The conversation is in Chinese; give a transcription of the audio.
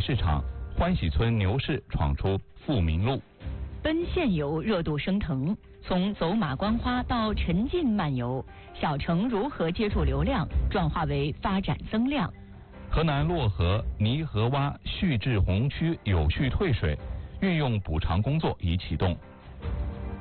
市场，欢喜村牛市闯出富民路。 奔现游热度升腾，从走马观花到沉浸漫游，小城如何接触流量，转化为发展增量？ 河南漯河泥河洼蓄滞洪区有序退水，运用补偿工作已启动。